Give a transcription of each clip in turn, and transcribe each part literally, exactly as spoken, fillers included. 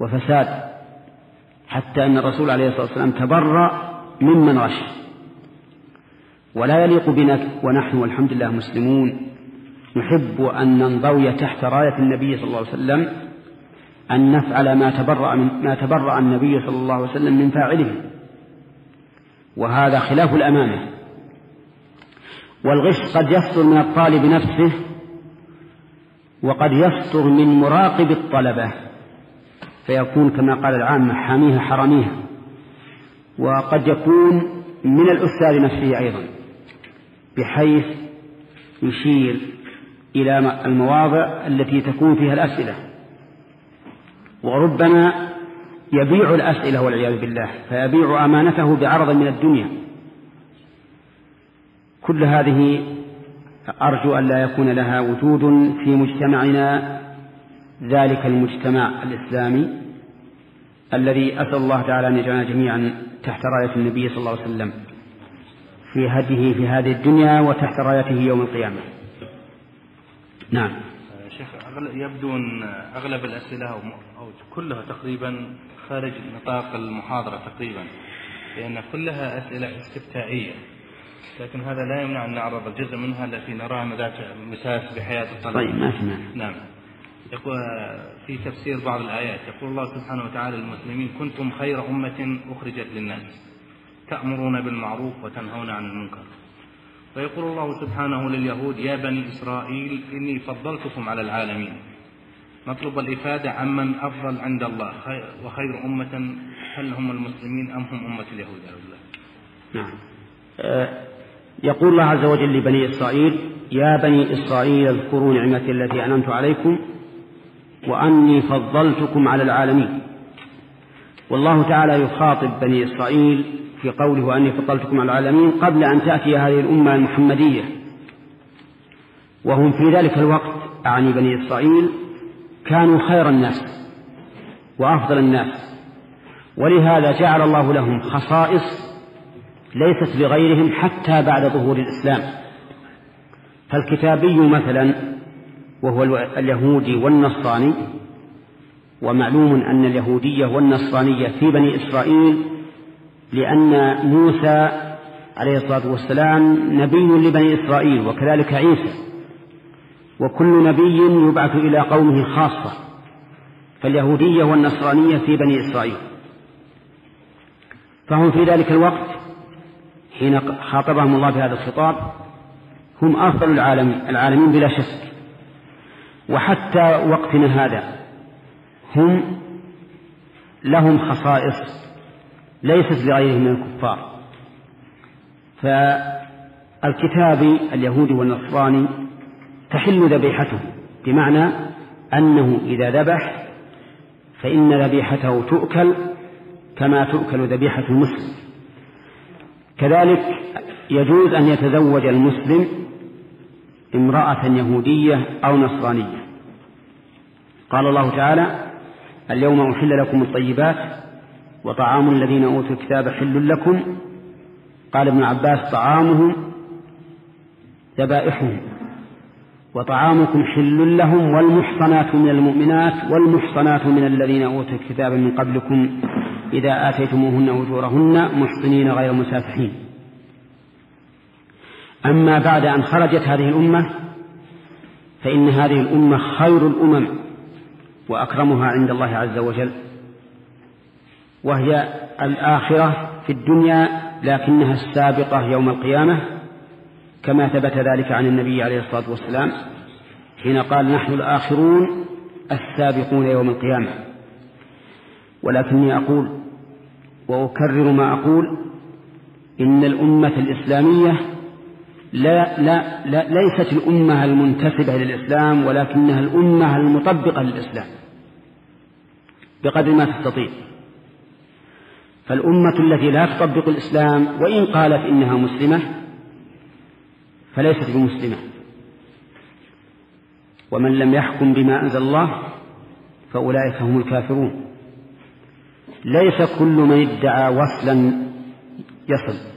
وفساد، حتى أن الرسول عليه الصلاة والسلام تبرأ ممن غش. ولا يليق بنا ونحن والحمد لله مسلمون نحب أن ننضوي تحت راية النبي صلى الله عليه وسلم أن نفعل ما تبرأ, من ما تبرأ النبي صلى الله عليه وسلم من فاعله، وهذا خلاف الأمانة. والغش قد يصدر من الطالب نفسه، وقد يصدر من مراقب الطلبة، فيكون كما قال العامة حاميها حراميها. وقد يكون من الأستاذ نفسه أيضا، بحيث يشير إلى المواضع التي تكون فيها الأسئلة، وربما يبيع الأسئلة والعياذ بالله، فيبيع أمانته بعرض من الدنيا. كل هذه أرجو أن لا يكون لها وجود في مجتمعنا، ذلك المجتمع الإسلامي الذي أسأل الله تعالى أن يجعلنا جميعا تحت راية النبي صلى الله عليه وسلم في هديه في هذه الدنيا وتحت رايته يوم القيامة. نعم. شيخ، يبدو أن أغلب الأسئلة أو كلها تقريبا خارج نطاق المحاضرة تقريبا، لأن كلها أسئلة استفتائية، لكن هذا لا يمنع أن نعرض الجزء منها التي نراها ذات مساس بحياة الطلبة. طيب ما سمع. نعم. يقول في تفسير بعض الآيات يقول الله سبحانه وتعالى للمسلمين: كنتم خير أمة أخرجت للناس تأمرون بالمعروف وتنهون عن المنكر. ويقول الله سبحانه لليهود: يا بني إسرائيل إني فضلتكم على العالمين. مطلب الإفادة عمن أفضل عند الله وخير أمة، هل هم المسلمين أم هم أمة اليهود؟ نعم. أه يقول الله عز وجل لبني إسرائيل: يا بني إسرائيل اذكروا نعمتي التي أنعمت عليكم وأني فضلتكم على العالمين. والله تعالى يخاطب بني إسرائيل في قوله وأني فضلتكم على العالمين قبل أن تأتي هذه الأمة المحمدية، وهم في ذلك الوقت أعني بني إسرائيل كانوا خير الناس وأفضل الناس، ولهذا جعل الله لهم خصائص ليست لغيرهم حتى بعد ظهور الإسلام. فالكتابي مثلا وهو اليهودي والنصراني، ومعلوم أن اليهودية والنصرانية في بني إسرائيل لأن موسى عليه الصلاة والسلام نبي لبني إسرائيل، وكذلك عيسى، وكل نبي يبعث إلى قومه خاصة، فاليهودية والنصرانية في بني إسرائيل. فهم في ذلك الوقت حين خاطبهم الله بهذا الخطاب هم أفضل العالمين العالمين بلا شك، وحتى وقتنا هذا هم لهم خصائص ليست لغيرهم من الكفار. فالكتابي اليهودي والنصراني تحل ذبيحته، بمعنى أنه إذا ذبح فإن ذبيحته تؤكل كما تؤكل ذبيحة المسلم. كذلك يجوز أن يتزوج المسلم امرأة يهودية أو نصرانية. قال الله تعالى: اليوم أحل لكم الطيبات وطعام الذين أوتوا الكتاب حل لكم. قال ابن عباس: طعامهم ذبائحهم وطعامكم حل لهم والمحصنات من المؤمنات والمحصنات من الذين أوتوا الكتاب من قبلكم إذا آتيتموهن أجورهن محصنين غير مسافحين. أما بعد أن خرجت هذه الأمة فإن هذه الأمة خير الأمم وأكرمها عند الله عز وجل، وهي الآخرة في الدنيا لكنها السابقة يوم القيامة، كما ثبت ذلك عن النبي عليه الصلاة والسلام حين قال: نحن الآخرون السابقون يوم القيامة. ولكني أقول وأكرر ما أقول: إن الأمة الإسلامية لا لا لا ليست الأمة المنتسبة للإسلام، ولكنها الأمة المطبقة للإسلام بقدر ما تستطيع. فالأمة التي لا تطبق الإسلام وإن قالت إنها مسلمة فليست بمسلمة. ومن لم يحكم بما أنزل الله فأولئك هم الكافرون. ليس كل من ادعى وصلا يصل،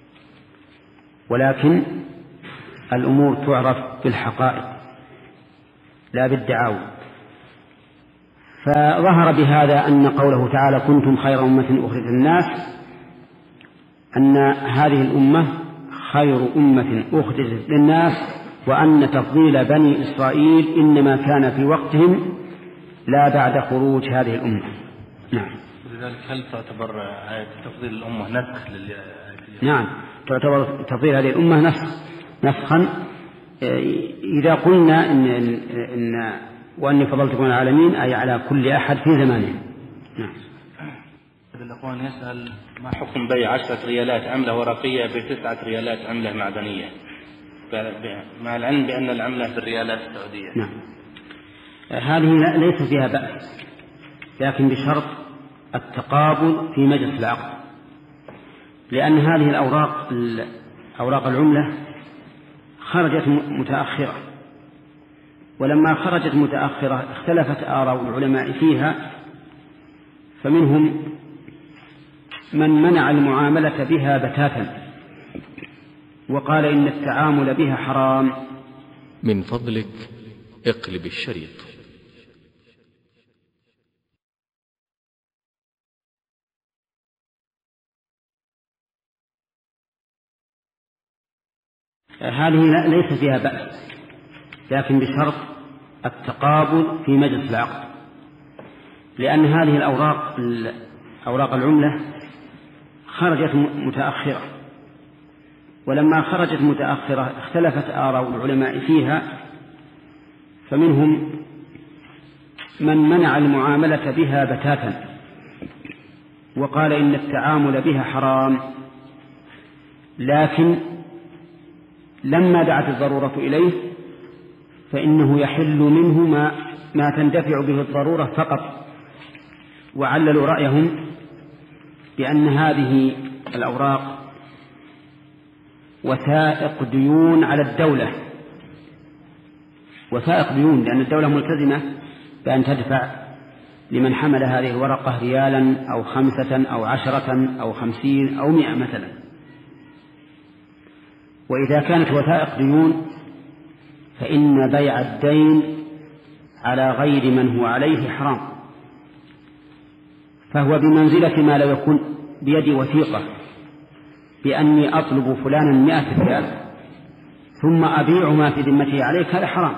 ولكن الأمور تعرف بالحقائق لا بالدعاوى. فظهر بهذا أن قوله تعالى كنتم خير أمة أخرجت للناس أن هذه الأمة خير أمة أخرجت للناس، وأن تفضيل بني إسرائيل إنما كان في وقتهم لا بعد خروج هذه الأمة. نعم. لذلك هل تعتبر آية تفضيل الأمة نسخ لل... نعم، تعتبر تفضيل هذه الأمة نسخ نسخا إذا قلنا إن, إن وأني فضلتكم على العالمين أي على كل أحد في زمانه. نعم. هذا الأخوان يسأل ما حكم بيع عشرة ريالات عملة ورقية بتسعة ريالات عملة معدنية مع العلم بأن العملة بالريالات السعودية؟ نعم. هذه ليس فيها بأس، لكن بشرط التقابل في مجلس العقد، لأن هذه الأوراق أوراق العملة خرجت متأخرة، ولما خرجت متأخرة اختلفت آراء العلماء فيها، فمنهم من منع المعاملة بها بتاتا وقال إن التعامل بها حرام. من فضلك اقلب الشريط. هذه ليس فيها بأس، لكن بشرط التقابل في مجلس العقد، لأن هذه الأوراق أوراق العملة خرجت متأخرة، ولما خرجت متأخرة اختلفت آراء العلماء فيها، فمنهم من منع المعاملة بها بتاتا وقال إن التعامل بها حرام، لكن لما دعت الضرورة إليه فإنه يحل منه ما, ما تندفع به الضرورة فقط. وعللوا رأيهم بأن هذه الأوراق وثائق ديون على الدولة، وثائق ديون، لأن الدولة ملتزمة بأن تدفع لمن حمل هذه الورقة ريالا أو خمسة أو عشرة أو خمسين أو مئة مثلا. وإذا كانت وثائق ديون فإن بيع الدين على غير من هو عليه حرام، فهو بمنزلة ما لو يكون بيدي وثيقة بأني أطلب فلانا مئة ريال ثم أبيع ما في ذمته عليك، هذا حرام،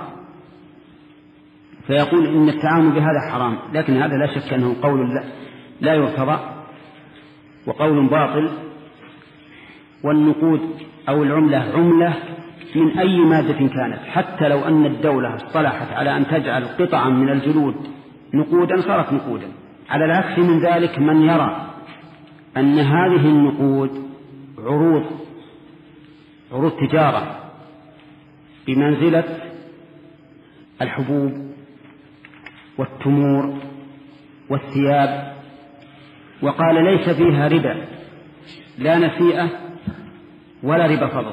فيقول إن التعامل بهذا حرام. لكن هذا لا شك أنه قول لا, لا يرتضى وقول باطل. والنقود أو العملة عملة من أي مادة كانت، حتى لو أن الدولة اصطلحت على أن تجعل قطعا من الجلود نقودا صارت نقودا. على العكس من ذلك من يرى أن هذه النقود عروض عروض تجارة بمنزلة الحبوب والتمور والثياب، وقال ليس فيها ربا لا نسيئة ولا ربا فضل،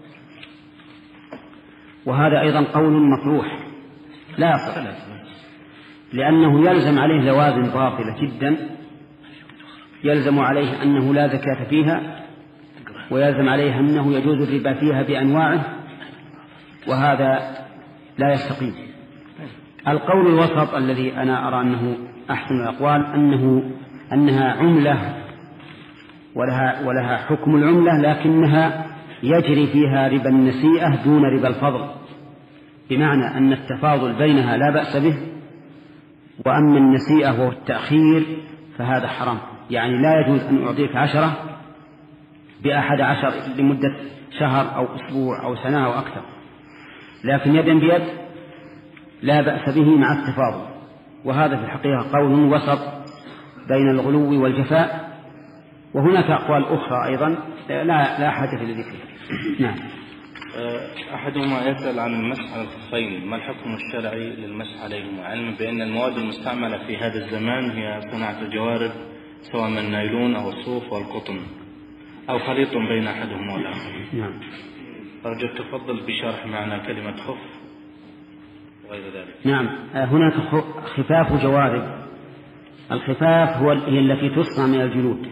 وهذا أيضا قول مطروح لا يصح، لأنه يلزم عليه لوازم باطلة جدا. يلزم عليه أنه لا زكاة فيها، ويلزم عليه أنه يجوز الربا فيها بأنواعه، وهذا لا يستقيم. القول الوسط الذي أنا أرى أنه أحسن الأقوال أنه أنها عملة ولها, ولها حكم العملة، لكنها يجري فيها ربا النسيئة دون ربا الفضل، بمعنى أن التفاضل بينها لا بأس به، وأما النسيئة وهو التأخير فهذا حرام. يعني لا يجوز أن أعطيك عشرة بأحد عشر لمدة شهر أو أسبوع أو سنة أو أكثر، لكن يدا بيد لا بأس به مع التفاضل. وهذا في الحقيقة قول وسط بين الغلو والجفاء. وهناك أقوال أخرى أيضا لا, لا حاجة لذكرها. نعم. أحدهما يسأل عن المسح على الخفين، ما الحكم الشرعي للمسح عليهما، علما بأن المواد المستعملة في هذا الزمان هي صناعة الجوارب سواء من النايلون أو الصوف والقطن أو خليط بين أحدهما والآخر. نعم. أرجو التفضل بشرح معنى كلمة خف وغير ذلك. نعم. هناك خفاف جوارب. الخفاف هو هي التي تصنع من الجلود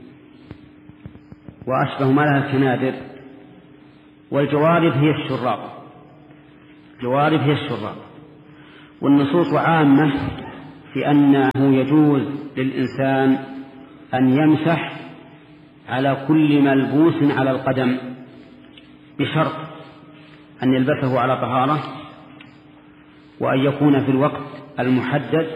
وأشبه ما لها الكنادر، والجوارب هي الشراب. جوارب هي الشراب. والنصوص عامة في أنه يجوز للإنسان أن يمسح على كل ملبوس على القدم بشرط أن يلبسه على طهارة، وأن يكون في الوقت المحدد،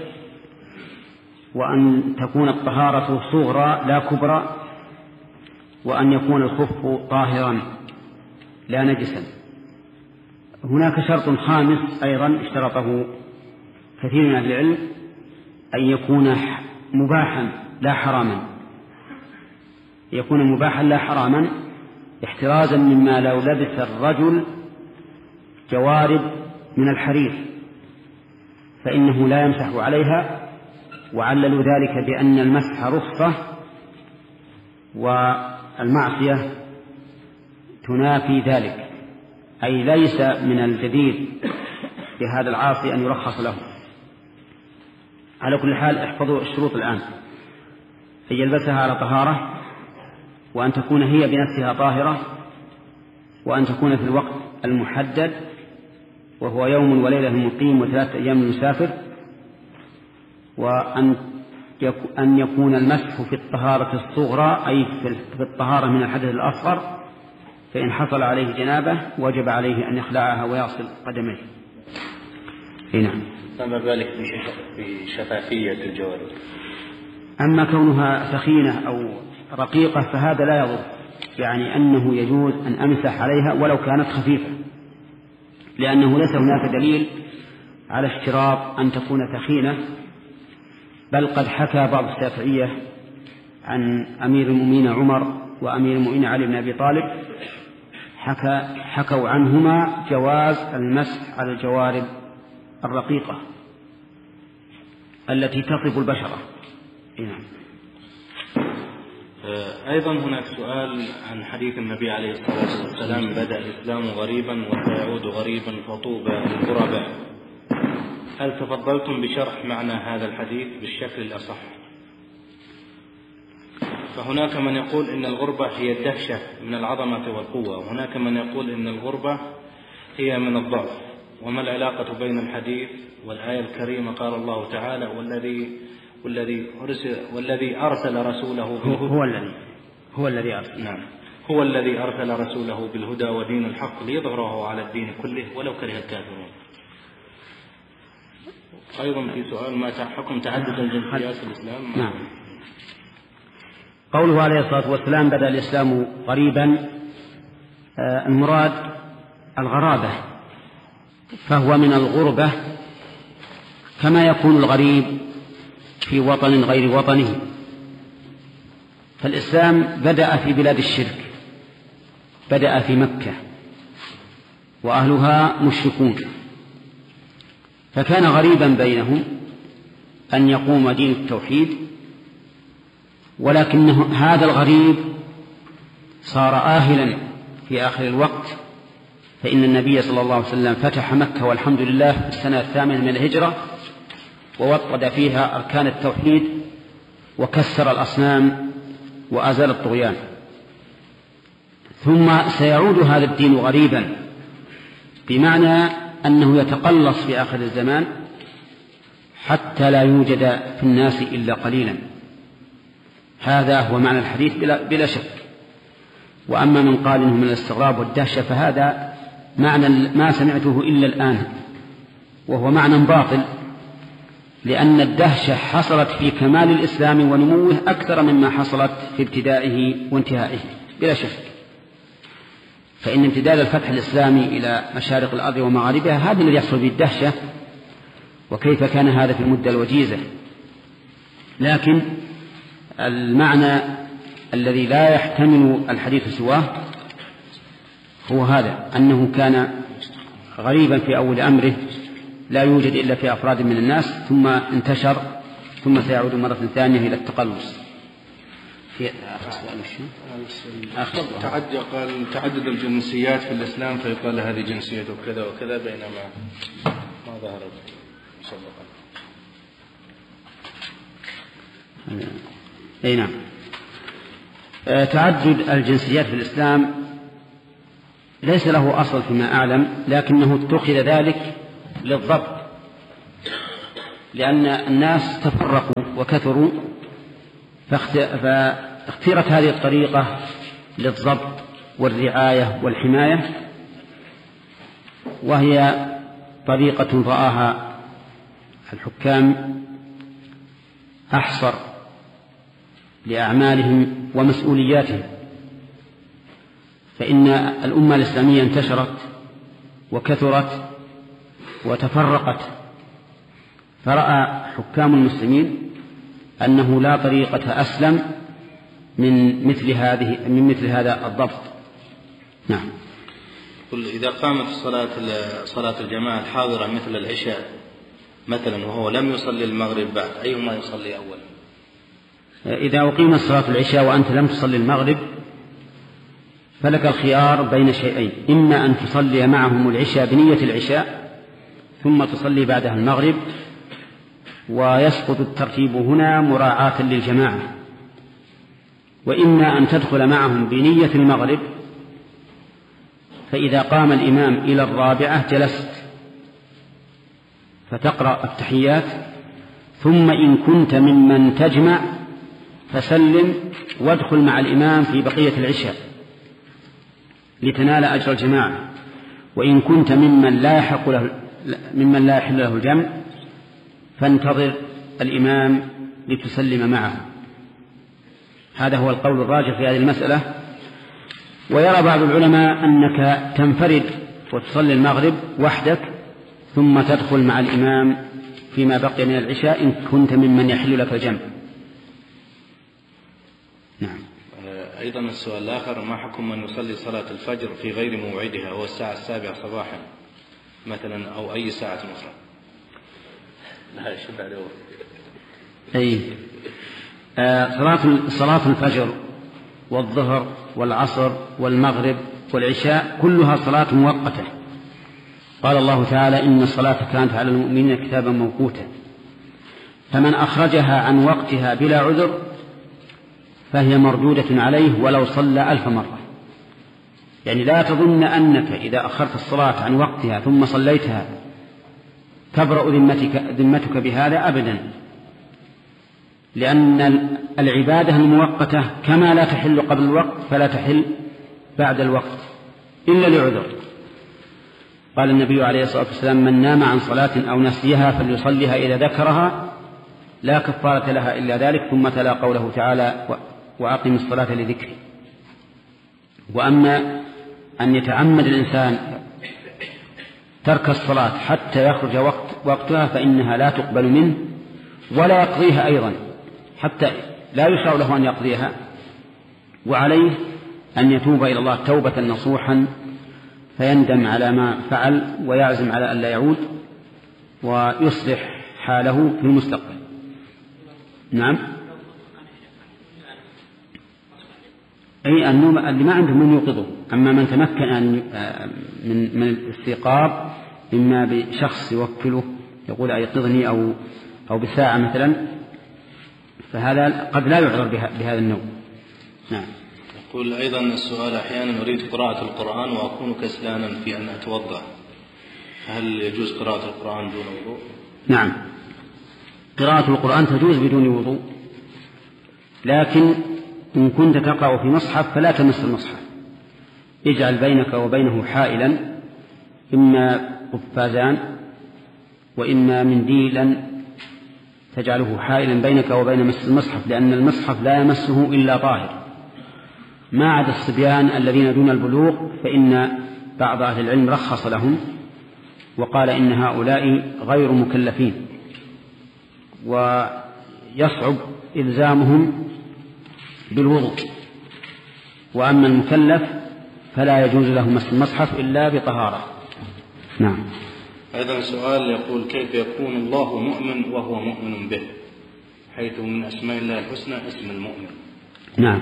وأن تكون الطهارة صغرى لا كبرى، وأن يكون الخف طاهرا لا نجسا. هناك شرط خامس أيضا اشترطه كثير من أهل العلم، أن يكون مباحا لا حراما، يكون مباحا لا حراما احترازا مما لو لبس الرجل جوارب من الحرير فإنه لا يمسح عليها، وعللوا ذلك بأن المسح رخصة والمعصية تنافي ذلك، أي ليس من الجديد بهذا العاصي أن يرخص له. على كل حال احفظوا الشروط الآن: أن يلبسها على طهارة، وأن تكون هي بنفسها طاهرة، وأن تكون في الوقت المحدد وهو يوم وليلة المقيم وثلاثة أيام المسافر، وأن أن يكون المسح في الطهارة الصغرى أي في الطهارة من الحدث الأصغر، فإن حصل عليه جنابة وجب عليه أن يخلعها ويغسل قدميه. نعم. فما بالك بشفافية الجوارب؟ أما كونها ثخينة أو رقيقة فهذا لا يضر، يعني أنه يجوز أن أمسح عليها ولو كانت خفيفة، لأنه ليس هناك دليل على اشتراط أن تكون ثخينة، بل قد حكى بعض الشافعية عن أمير المؤمنين عمر وأمير المؤمنين علي بن أبي طالب، حكى حكوا عنهما جواز المسح على الجوارب الرقيقة التي تصف البشرة. نعم. أيضا هناك سؤال عن حديث النبي عليه الصلاة والسلام: بدأ الإسلام غريبا وسيعود غريبا فطوبى للغرباء. هل تفضلتم بشرح معنى هذا الحديث بالشكل الأصح؟ فهناك من يقول إن الغربة هي الدهشة من العظمة والقوة، وهناك من يقول إن الغربة هي من الضعف. وما العلاقة بين الحديث والآية الكريمة؟ قال الله تعالى: والذي والذي أرسل والذي أرسل رسوله هو, هو الذي هو الذي أرسل نعم هو الذي أرسل رسوله بالهدى ودين الحق ليظهره على الدين كله ولو كره الكافرون. أيضا في سؤال: ما حكم تعدد الجنسيات في الإسلام؟ نعم. قوله عليه الصلاة والسلام: بدأ الإسلام غريبا، آه المراد الغرابة، فهو من الغربة كما يكون الغريب في وطن غير وطنه. فالإسلام بدأ في بلاد الشرك، بدأ في مكة وأهلها مشركون، فكان غريبا بينهم أن يقوم دين التوحيد، ولكن هذا الغريب صار آهلا في آخر الوقت، فإن النبي صلى الله عليه وسلم فتح مكة والحمد لله في السنة الثامنة من الهجرة، ووطد فيها أركان التوحيد وكسر الأصنام وأزال الطغيان. ثم سيعود هذا الدين غريبا، بمعنى أنه يتقلص في آخر الزمان حتى لا يوجد في الناس إلا قليلا. هذا هو معنى الحديث بلا, بلا شك. وأما من قال إنه من الاستغراب والدهشة فهذا معنى ما سمعته إلا الآن، وهو معنى باطل، لأن الدهشة حصلت في كمال الإسلام ونموه أكثر مما حصلت في ابتدائه وانتهائه بلا شك. فإن امتداد الفتح الإسلامي إلى مشارق الأرض ومغاربها هذا الذي يحصل به الدهشة، وكيف كان هذا في المدة الوجيزة. لكن المعنى الذي لا يحتمل الحديث سواه هو هذا، أنه كان غريبا في أول أمره لا يوجد إلا في أفراد من الناس، ثم انتشر، ثم سيعود مرة ثانية إلى التقلص. في آخر تعدد قال تعدد الجنسيات في الإسلام، فيقال هذه جنسيته كذا وكذا، بينما ما ظهر مسبقا. أي نعم. تعدد الجنسيات في الإسلام ليس له أصل فيما أعلم، لكنه اتخذ ذلك للضبط، لأن الناس تفرقوا وكثروا، فاختيرت هذه الطريقة للضبط والرعاية والحماية، وهي طريقة رآها الحكام أحصر لأعمالهم ومسؤولياتهم. فإن الأمة الإسلامية انتشرت وكثرت وتفرقت، فرأى حكام المسلمين أنه لا طريقة أسلم من مثل هذه من مثل هذا الضبط. نعم. قل إذا قامت الصلاة صلاة الجماعة الحاضرة مثل العشاء مثلا وهو لم يصلي المغرب بعد، أيهما يصلي أولا؟ إذا أقيمت صلاة العشاء وأنت لم تصلي المغرب فلك الخيار بين شيئين: إما أن تصلي معهم العشاء بنية العشاء ثم تصلي بعدها المغرب، ويسقط الترتيب هنا مراعاة للجماعة، وإما أن تدخل معهم بنية المغرب، فإذا قام الإمام إلى الرابعة جلست فتقرأ التحيات، ثم إن كنت ممن تجمع فسلم وادخل مع الإمام في بقية العشاء لتنال أجر الجماعة. وإن كنت ممن لا يحق له ممن لا يحل له الجمع فانتظر الإمام لتسلم معه. هذا هو القول الراجح في هذه المسألة. ويرى بعض العلماء أنك تنفرد وتصلي المغرب وحدك ثم تدخل مع الإمام فيما بقي من العشاء إن كنت ممن يحل لك الجمع. نعم. أيضا السؤال الآخر: ما حكم من يصلي صلاة الفجر في غير موعدها هو الساعة السابعة صباحا مثلا أو أي ساعة أخرى؟ لا يشبع له. أي آه صلاة صلاة الفجر والظهر والعصر والمغرب والعشاء كلها صلاة مؤقتة. قال الله تعالى: إن الصلاة كانت على المؤمنين كتابا موقوتا. فمن أخرجها عن وقتها بلا عذر فهي مردودة عليه ولو صلى ألف مرة. يعني لا تظن أنك إذا أخرت الصلاة عن وقتها ثم صليتها تبرأ ذمتك, ذمتك بهذا أبدا، لأن العبادة المؤقتة كما لا تحل قبل الوقت فلا تحل بعد الوقت إلا لعذر. قال النبي عليه الصلاة والسلام: من نام عن صلاة أو نسيها فليصليها إذا ذكرها لا كفارة لها إلا ذلك. ثم تلا قوله تعالى: وأقم الصلاة لذكري. وأما أن يتعمد الإنسان ترك الصلاة حتى يخرج وقت وقتها فإنها لا تقبل منه ولا يقضيها أيضا، حتى لا يشرع له أن يقضيها، وعليه أن يتوب إلى الله توبة نصوحا فيندم على ما فعل ويعزم على أن لا يعود ويصلح حاله في المستقبل. نعم. أي النوم اللي ما عنده من يوقظه. أما من تمكن من من الاستيقاظ إما بشخص يوكله يقول أيقظني أو أو بساعة مثلا، فهذا قد لا يعذر بهذا النوم. نعم. يقول أيضا السؤال: أحيانا أريد قراءة القرآن وأكون كسلانا في أن أتوضأ، هل يجوز قراءة القرآن دون وضوء؟ نعم، قراءة القرآن تجوز بدون وضوء، لكن إن كنت تقرأ في مصحف فلا تمس المصحف، اجعل بينك وبينه حائلا، إما قفازان وإما منديلا تجعله حائلا بينك وبين مس المصحف، لأن المصحف لا يمسه إلا طاهر، ما عدا الصبيان الذين دون البلوغ فإن بعض أهل العلم رخص لهم وقال إن هؤلاء غير مكلفين ويصعب إلزامهم بالوضوء، وأما المكلف فلا يجوز له مس المصحف إلا بطهارة. نعم. أيضا سؤال يقول: كيف يكون الله مؤمن وهو مؤمن به، حيث من أسماء الله الحسنى اسم المؤمن؟ نعم،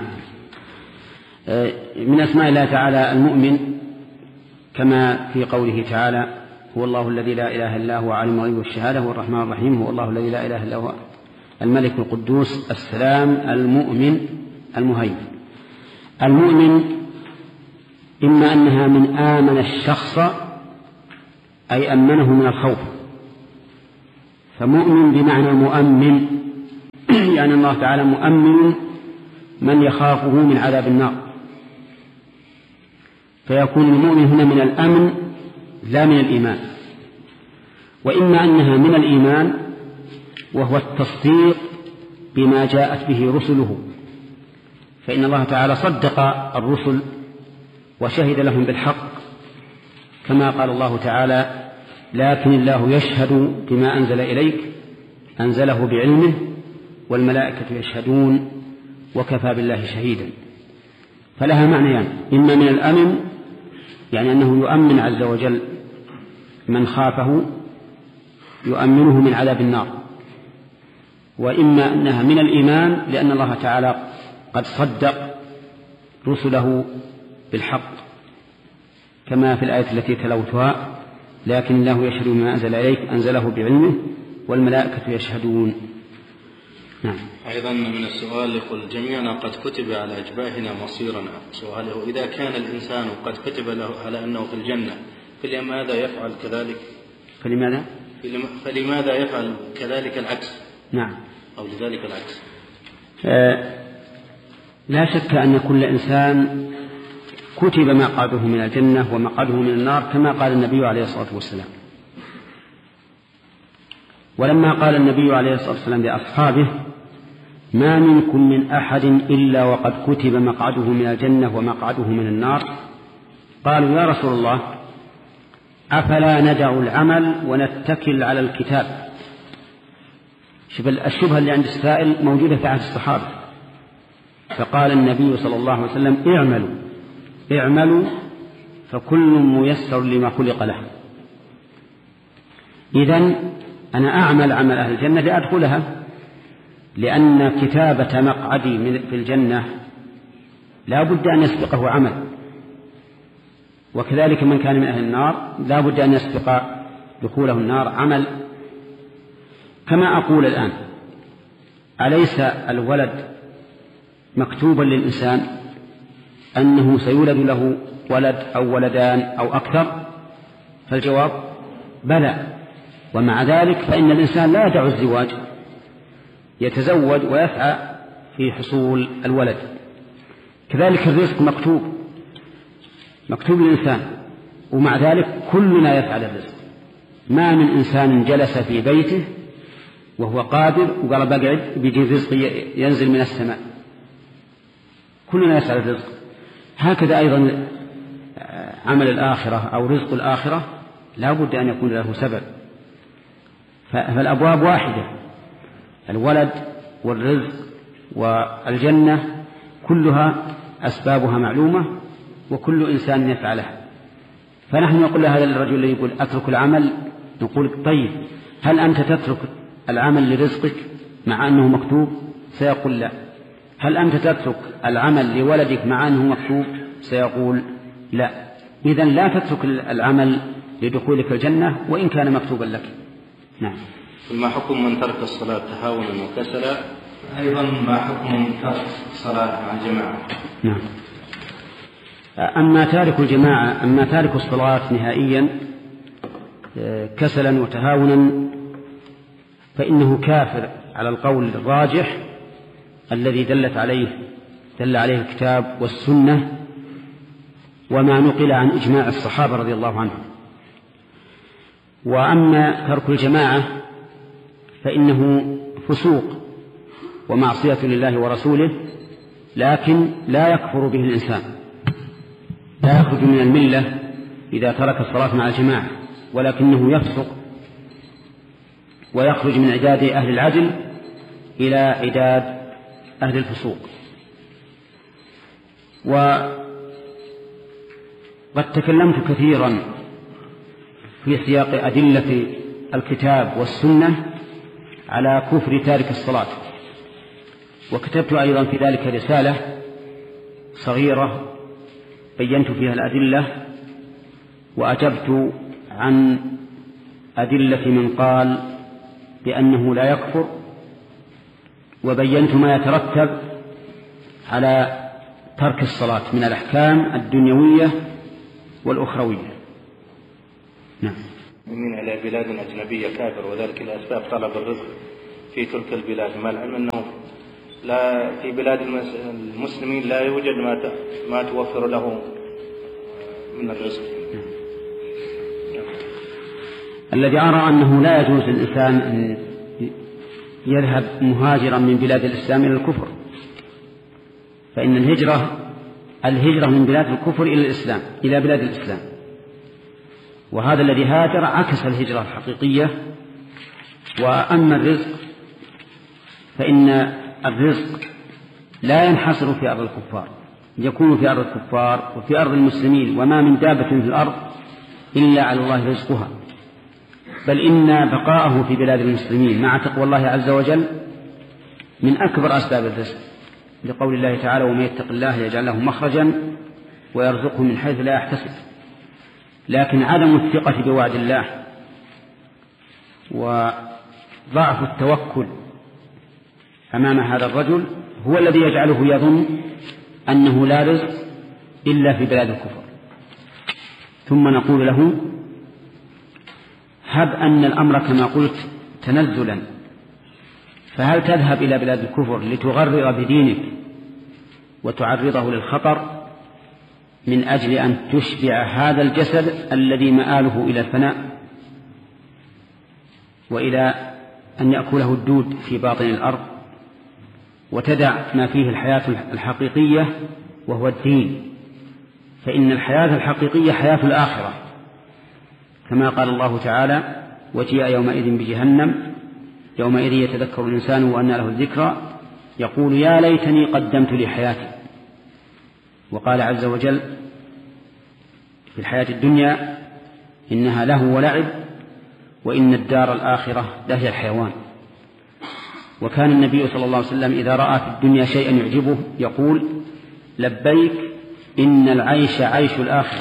من أسماء الله تعالى المؤمن كما في قوله تعالى: هو الله الذي لا إله إلا هو عالم الغيب والشهادة هو الرحمن الرحيم، هو الله الذي لا إله إلا هو الملك القدوس السلام المؤمن المهيمن. المؤمن إما أنها من آمن الشخص أي أمنه من الخوف، فمؤمن بمعنى مؤمن، يعني الله تعالى مؤمن من يخافه من عذاب النار، فيكون المؤمن هنا من الأمن لا من الإيمان. وإما أنها من الإيمان وهو التصديق بما جاءت به رسله، فإن الله تعالى صدق الرسل وشهد لهم بالحق، كما قال الله تعالى: لكن الله يشهد بما أنزل إليك أنزله بعلمه والملائكة يشهدون وكفى بالله شهيدا. فلها معنيان: إما من الأمن يعني أنه يؤمن عز وجل من خافه، يؤمنه من عذاب النار، وإما أنها من الإيمان لأن الله تعالى قد صدق رسله بالحق، كما في الآية التي تلوتها: لكن الله يشهد بما أنزل إليك أنزله بعلمه والملائكة يشهدون. نعم. أيضا من السؤال يقول: جميعنا قد كتب على أجباهنا مصيرنا. سؤاله: إذا كان الإنسان قد كتب له على أنه في الجنة فلماذا يفعل كذلك؟ فلماذا؟ فلماذا يفعل كذلك العكس؟ نعم. أو لذلك العكس. آه لا شك أن كل إنسان كتب مقعده من الجنة ومقعده من النار، كما قال النبي عليه الصلاة والسلام. ولما قال النبي عليه الصلاة والسلام لأصحابه: ما منكم من أحد إلا وقد كتب مقعده من الجنة ومقعده من النار، قالوا: يا رسول الله، أفلا ندع العمل ونتكل على الكتاب؟ الشبهة اللي عند السائل موجودة في عهد الصحابة. فقال النبي صلى الله عليه وسلم: اعملوا اعملوا فكل ميسر لما خلق له. إذن أنا أعمل عمل أهل الجنة لأدخلها، لأن كتابة مقعدي في الجنة لا بد أن يسبقه عمل، وكذلك من كان من أهل النار لا بد أن يسبق دخوله النار عمل. كما أقول الآن: أليس الولد مكتوبا للإنسان أنه سيولد له ولد أو ولدان أو أكثر؟ فالجواب: بلى. ومع ذلك فإن الإنسان لا يدع الزواج، يتزوج ويسعى في حصول الولد. كذلك الرزق مكتوب مكتوب للإنسان، ومع ذلك كلنا يفعل الرزق. ما من إنسان جلس في بيته وهو قادر وقال بقعد بيجي الرزق ينزل من السماء، كلنا يسعى الرزق. هكذا أيضا عمل الآخرة أو رزق الآخرة لا بد أن يكون له سبب، فالأبواب واحدة: الولد والرزق والجنة كلها أسبابها معلومة وكل إنسان يفعلها. فنحن نقول لهذا الرجل اللي يقول أترك العمل، نقول: طيب، هل أنت تترك العمل لرزقك مع أنه مكتوب؟ سيقول: لا. هل أنت تترك العمل لولدك مع أنه مكتوب؟ سيقول: لا. إذن لا تترك العمل لدخولك الجنة وإن كان مكتوبا لك. نعم. ما حكم من ترك الصلاة تهاونا وكسلا؟ أيضا ما حكم ترك الصلاة مع الجماعة؟ نعم. أما تارك الجماعة أما تارك الصلاة نهائيا كسلا وتهاونا فإنه كافر على القول الراجح الذي دلت عليه دل عليه الكتاب والسنة وما نقل عن إجماع الصحابة رضي الله عنهم. وأما ترك الجماعة فإنه فسوق ومعصية لله ورسوله، لكن لا يكفر به الإنسان، لا يخرج من الملة إذا ترك الصلاة مع الجماعة، ولكنه يفسق ويخرج من عداد أهل العدل إلى عداد أهل الفسوق. وقد تكلمت كثيرا في سياق أدلة الكتاب والسنة على كفر تارك الصلاة، وكتبت أيضا في ذلك رسالة صغيرة بينت فيها الأدلة وأجبت عن أدلة من قال بأنه لا يكفر، وبينت ما يترتب على ترك الصلاة من الأحكام الدنيوية والأخروية. نعم. من إلى بلاد أجنبية كافر وذلك لأسباب طلب الرزق في تلك البلاد، مع العلم أنه لا في بلاد المسلمين لا يوجد ما ما توفر له من الرزق. الذي أرى أنه لا يجوز للإنسان أن يذهب مهاجرا من بلاد الإسلام إلى الكفر، فإن الهجرة الهجرة من بلاد الكفر إلى الإسلام إلى بلاد الإسلام، وهذا الذي هاجر عكس الهجرة الحقيقية. وأما الرزق فإن الرزق لا ينحصر في أرض الكفار، يكون في أرض الكفار وفي أرض المسلمين، وما من دابة في الأرض إلا على الله رزقها، بل إن بقاءه في بلاد المسلمين مع تقوى الله عز وجل من أكبر أسباب الرزق، لقول الله تعالى: ومن يتق الله يجعل له مخرجا ويرزقه من حيث لا يحتسب. لكن عدم الثقة بوعد الله وضعف التوكل أمام هذا الرجل هو الذي يجعله يظن أنه لا رزق إلا في بلاد الكفر. ثم نقول له: هب أن الأمر كما قلت تنزلا، فهل تذهب إلى بلاد الكفر لتغرر بدينك وتعرضه للخطر من أجل أن تشبع هذا الجسد الذي مآله إلى الفناء وإلى أن يأكله الدود في باطن الأرض، وتدع ما فيه الحياة الحقيقية وهو الدين؟ فإن الحياة الحقيقية حياة الآخرة، كما قال الله تعالى: وجيء يومئذ بجهنم يومئذ يتذكر الإنسان وأنى له الذكرى يقول يا ليتني قدمت لحياتي. وقال عز وجل في الحياة الدنيا إنها له ولعب وإن الدار الآخرة لهي الحيوان. وكان النبي صلى الله عليه وسلم إذا رأى في الدنيا شيئا يعجبه يقول: لبيك إن العيش عيش الآخرة.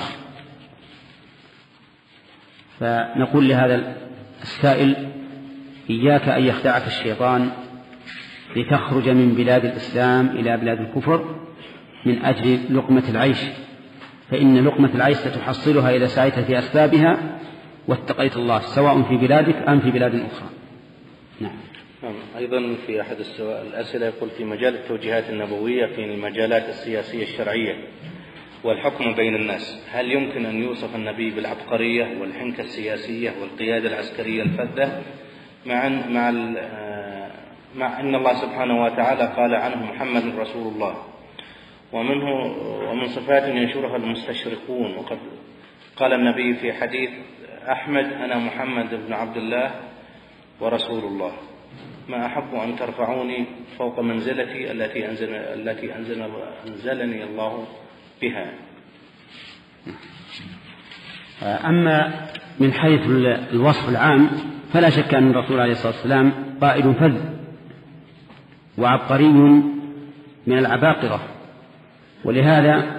فنقول لهذا السائل: إياك أن يخدعك الشيطان لتخرج من بلاد الإسلام إلى بلاد الكفر من أجل لقمة العيش، فإن لقمة العيش ستحصلها إذا سعيت في أسبابها واتقيت الله، سواء في بلادك أم في بلاد أخرى. نعم. أيضا في أحد الأسئلة يقول: في مجال التوجيهات النبوية في المجالات السياسية الشرعية والحكم بين الناس، هل يمكن أن يوصف النبي بالعبقرية والحنكة السياسية والقيادة العسكرية الفذة، مع مع مع أن الله سبحانه وتعالى قال عنه محمد رسول الله، ومنه ومن صفات ينشرها المستشرقون؟ وقد قال النبي في حديث أحمد: أنا محمد بن عبد الله ورسول الله، ما أحب أن ترفعوني فوق منزلتي التي أنزل التي أنزل أنزلني الله بها. أما من حيث الوصف العام فلا شك أن الرسول عليه الصلاة والسلام قائد فذ وعبقري من العباقرة، ولهذا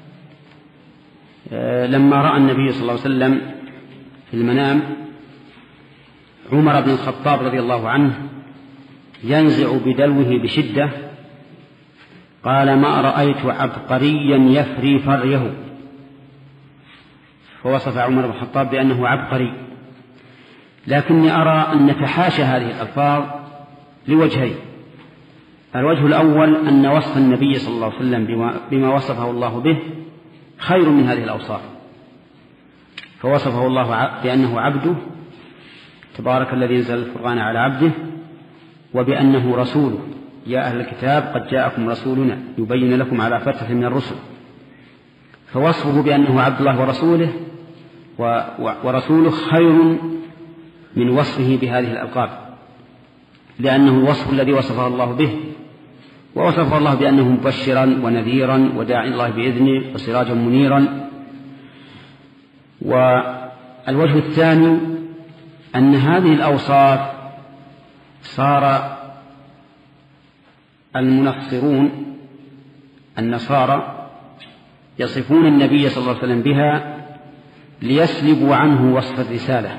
لما رأى النبي صلى الله عليه وسلم في المنام عمر بن الخطاب رضي الله عنه ينزع بدلوه بشدة قال: ما رأيت عبقريا يفري فريه. فوصف عمر بن الخطاب بأنه عبقري. لكني أرى أن نتحاشى هذه الألفاظ لوجهين: الوجه الأول أن وصف النبي صلى الله عليه وسلم بما, بما وصفه الله به خير من هذه الأوصاف، فوصفه الله بأنه عبده تبارك الذي انزل الفرقان على عبده، وبأنه رسوله يا أهل الكتاب قد جاءكم رسولنا يبين لكم على فترة من الرسل. فوصفه بأنه عبد الله ورسوله ورسوله خير من وصفه بهذه الألقاب، لأنه الوصف الذي وصفه الله به، ووصفه الله بأنه مبشرا ونذيرا وداعي الله بإذنه وسراجا منيرا. والوجه الثاني أن هذه الأوصاف صار المنصرون النصارى يصفون النبي صلى الله عليه وسلم بها ليسلبوا عنه وصف الرسالة،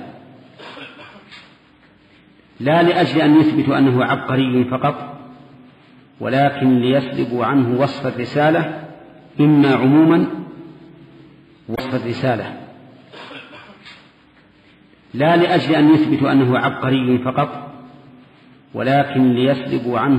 لا لأجل أن يثبتوا أنه عبقري فقط، ولكن ليسلبوا عنه وصف الرسالة، إما عموما وصف الرسالة. لا لأجل أن يثبتوا أنه عبقري فقط، ولكن ليسلبوا عنه